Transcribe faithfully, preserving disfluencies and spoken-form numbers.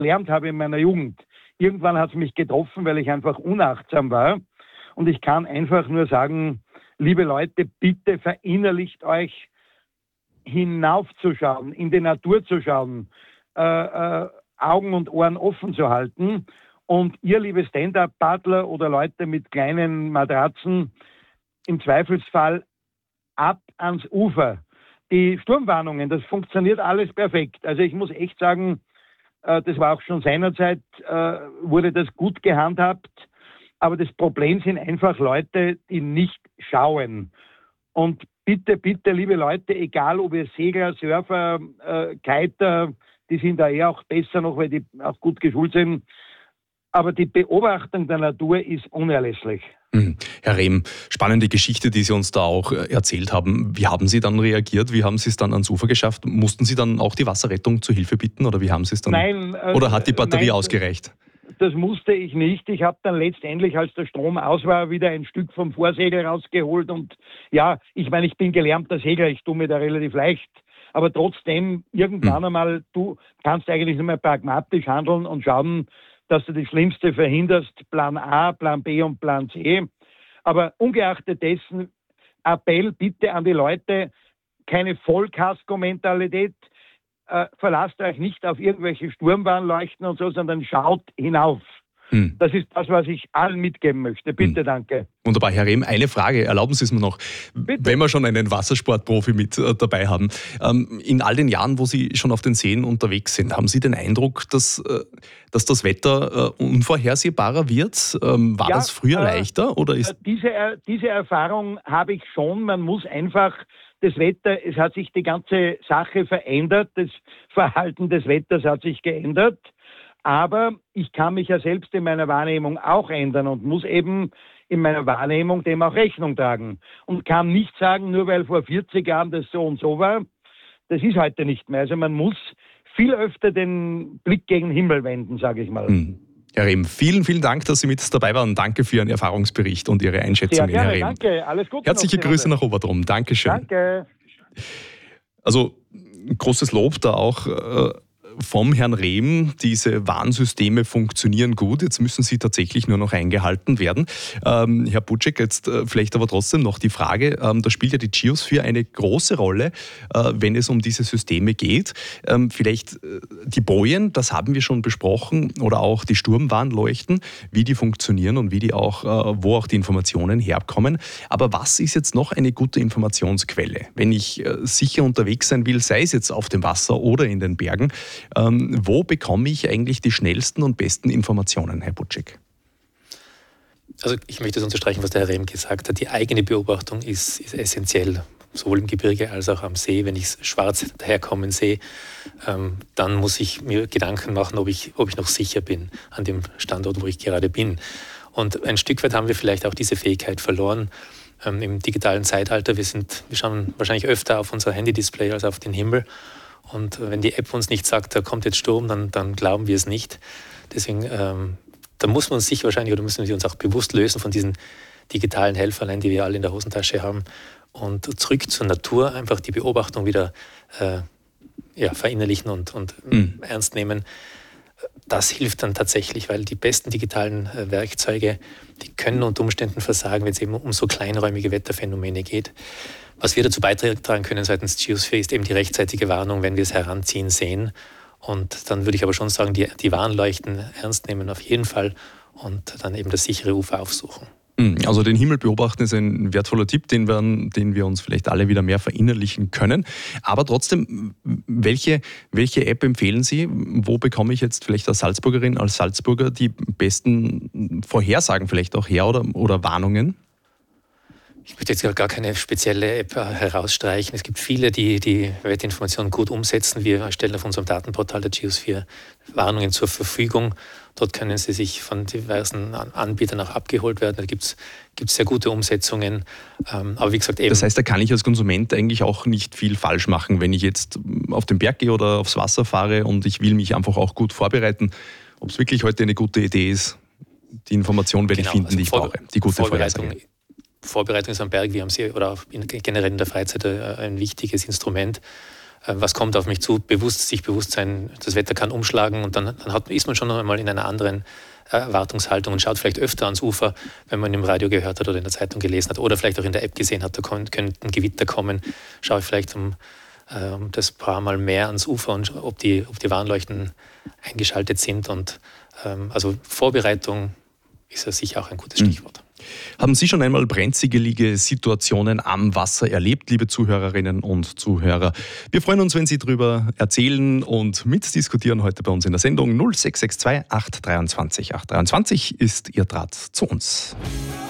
gelernt habe in meiner Jugend. Irgendwann hat es mich getroffen, weil ich einfach unachtsam war. Und ich kann einfach nur sagen, liebe Leute, bitte verinnerlicht euch, hinaufzuschauen, in die Natur zu schauen, äh, äh, Augen und Ohren offen zu halten. Und ihr, liebe Stand-Up-Paddler oder Leute mit kleinen Matratzen, im Zweifelsfall ab ans Ufer. Die Sturmwarnungen, das funktioniert alles perfekt. Also ich muss echt sagen, äh, das war auch schon seinerzeit, äh, wurde das gut gehandhabt. Aber das Problem sind einfach Leute, die nicht schauen. Und bitte, bitte, liebe Leute, egal ob ihr Segler, Surfer, äh, Kiter, die sind da eher auch besser noch, weil die auch gut geschult sind. Aber die Beobachtung der Natur ist unerlässlich. Mhm. Herr Rehm, spannende Geschichte, die Sie uns da auch erzählt haben. Wie haben Sie dann reagiert? Wie haben Sie es dann ans Ufer geschafft? Mussten Sie dann auch die Wasserrettung zu Hilfe bitten oder wie haben Sie es dann? Nein. Äh, oder hat die Batterie nein, ausgereicht? Das musste ich nicht. Ich habe dann letztendlich, als der Strom aus war, wieder ein Stück vom Vorsegel rausgeholt. Und ja, ich meine, ich bin gelernter Segler, ich tue mir da relativ leicht. Aber trotzdem, irgendwann hm. einmal, du kannst eigentlich nur mehr pragmatisch handeln und schauen, dass du das Schlimmste verhinderst. Plan A, Plan B und Plan C. Aber ungeachtet dessen, Appell bitte an die Leute, keine Vollkasko-Mentalität. Äh, verlasst euch nicht auf irgendwelche Sturmwarnleuchten und so, sondern schaut hinauf. Hm. Das ist das, was ich allen mitgeben möchte. Bitte, hm. danke. Wunderbar, Herr Rehm, eine Frage, erlauben Sie es mir noch. Bitte. Wenn wir schon einen Wassersportprofi mit äh, dabei haben, ähm, in all den Jahren, wo Sie schon auf den Seen unterwegs sind, haben Sie den Eindruck, dass, äh, dass das Wetter äh, unvorhersehbarer wird? Ähm, war ja, das früher äh, leichter? Oder ist diese, äh, diese Erfahrung habe ich schon. Man muss einfach das Wetter, es hat sich die ganze Sache verändert, das Verhalten des Wetters hat sich geändert, aber ich kann mich ja selbst in meiner Wahrnehmung auch ändern und muss eben in meiner Wahrnehmung dem auch Rechnung tragen und kann nicht sagen, nur weil vor vierzig Jahren das so und so war, das ist heute nicht mehr. Also man muss viel öfter den Blick gegen den Himmel wenden, sage ich mal. Hm. Herr Rehm, vielen, vielen Dank, dass Sie mit dabei waren. Danke für Ihren Erfahrungsbericht und Ihre Einschätzung, Herr Rehm. Danke, alles Gute. Herzliche noch, Grüße nach Obertrum. Dankeschön. Danke. Also großes Lob da auch äh, vom Herrn Rehm. Diese Warnsysteme funktionieren gut. Jetzt müssen sie tatsächlich nur noch eingehalten werden. Ähm, Herr Butschek, jetzt äh, vielleicht aber trotzdem noch die Frage, ähm, da spielt ja die Geosphere eine große Rolle, äh, wenn es um diese Systeme geht. Ähm, vielleicht äh, die Bojen, das haben wir schon besprochen, oder auch die Sturmwarnleuchten, wie die funktionieren und wie die auch, äh, wo auch die Informationen herkommen. Aber was ist jetzt noch eine gute Informationsquelle? Wenn ich äh, sicher unterwegs sein will, sei es jetzt auf dem Wasser oder in den Bergen, Ähm, wo bekomme ich eigentlich die schnellsten und besten Informationen, Herr Butschek? Also ich möchte das unterstreichen, was der Herr Rehm gesagt hat. Die eigene Beobachtung ist, ist essentiell, sowohl im Gebirge als auch am See. Wenn ich schwarz daherkommen sehe, ähm, dann muss ich mir Gedanken machen, ob ich, ob ich noch sicher bin an dem Standort, wo ich gerade bin. Und ein Stück weit haben wir vielleicht auch diese Fähigkeit verloren ähm, im digitalen Zeitalter. Wir, sind, wir schauen wahrscheinlich öfter auf unser Handy-Display als auf den Himmel. Und wenn die App uns nicht sagt, da kommt jetzt Sturm, dann, dann glauben wir es nicht. Deswegen, ähm, da muss man sich wahrscheinlich, oder müssen wir uns auch bewusst lösen von diesen digitalen Helferlein, die wir alle in der Hosentasche haben. Und zurück zur Natur, einfach die Beobachtung wieder äh, ja, verinnerlichen und, und mhm. ernst nehmen. Das hilft dann tatsächlich, weil die besten digitalen äh, Werkzeuge, die können unter Umständen versagen, wenn es eben um so kleinräumige Wetterphänomene geht. Was wir dazu beitragen können seitens Geosphere ist eben die rechtzeitige Warnung, wenn wir es heranziehen sehen. Und dann würde ich aber schon sagen, die, die Warnleuchten ernst nehmen auf jeden Fall und dann eben das sichere Ufer aufsuchen. Also den Himmel beobachten ist ein wertvoller Tipp, den wir, den wir uns vielleicht alle wieder mehr verinnerlichen können. Aber trotzdem, welche, welche App empfehlen Sie? Wo bekomme ich jetzt vielleicht als Salzburgerin, als Salzburger die besten Vorhersagen vielleicht auch her oder, oder Warnungen? Ich möchte jetzt gar keine spezielle App herausstreichen. Es gibt viele, die die Wettinformationen gut umsetzen. Wir stellen auf unserem Datenportal der Geosphere Warnungen zur Verfügung. Dort können sie sich von diversen Anbietern auch abgeholt werden. Da gibt es sehr gute Umsetzungen. Aber wie gesagt, eben. Das heißt, da kann ich als Konsument eigentlich auch nicht viel falsch machen, wenn ich jetzt auf den Berg gehe oder aufs Wasser fahre und ich will mich einfach auch gut vorbereiten. Ob es wirklich heute eine gute Idee ist, die Information werde genau, ich finden, also die ich Vor- brauche. Die gute Vorbereitung. Vorbereitung ist am Berg, wie am See oder auch generell in der Freizeit ein wichtiges Instrument. äh, was kommt auf mich zu, bewusst, sich bewusst sein, das Wetter kann umschlagen und dann, dann hat, ist man schon noch einmal in einer anderen Erwartungshaltung und schaut vielleicht öfter ans Ufer, wenn man im Radio gehört hat oder in der Zeitung gelesen hat oder vielleicht auch in der App gesehen hat, da könnte ein Gewitter kommen, schaue ich vielleicht um, äh, um das paar Mal mehr ans Ufer und ob die, ob die Warnleuchten eingeschaltet sind. Und ähm, also Vorbereitung ist ja sicher auch ein gutes Stichwort. Haben Sie schon einmal brenzlige Situationen am Wasser erlebt, liebe Zuhörerinnen und Zuhörer? Wir freuen uns, wenn Sie darüber erzählen und mitdiskutieren heute bei uns in der Sendung. null sechs sechs zwei acht zwei drei acht zwei acht zwei ist Ihr Draht zu uns.